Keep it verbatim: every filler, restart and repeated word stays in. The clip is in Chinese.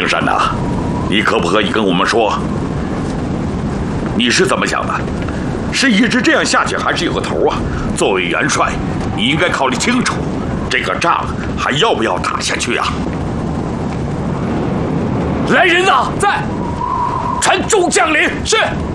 景山呐，你可不可以跟我们说，你是怎么想的？是一直这样下去，还是有个头啊？作为元帅，你应该考虑清楚，这个仗还要不要打下去啊？ 来人呐，在！传众将领。是。